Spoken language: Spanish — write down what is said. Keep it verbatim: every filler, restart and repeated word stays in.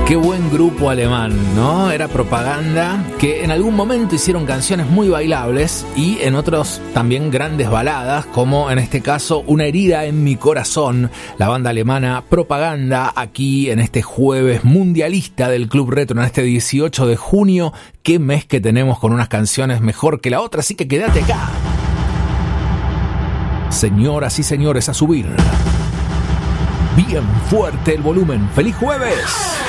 Qué buen grupo alemán, ¿no? Era Propaganda, que en algún momento hicieron canciones muy bailables y en otros también grandes baladas, como en este caso Una herida en mi corazón, la banda alemana Propaganda, aquí en este jueves mundialista del Club Retro, en este dieciocho de junio. Qué mes que tenemos con unas canciones mejor que la otra, así que quédate acá. Señoras y señores, a subir bien fuerte el volumen. ¡Feliz jueves!